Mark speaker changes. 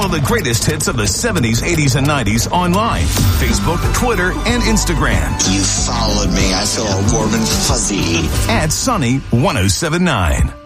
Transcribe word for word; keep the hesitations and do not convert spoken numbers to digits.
Speaker 1: Follow the greatest hits of the seventies, eighties, and nineties online. Facebook, Twitter, and Instagram.
Speaker 2: You followed me. I feel all warm and fuzzy.
Speaker 1: At Sunny one oh seven point nine.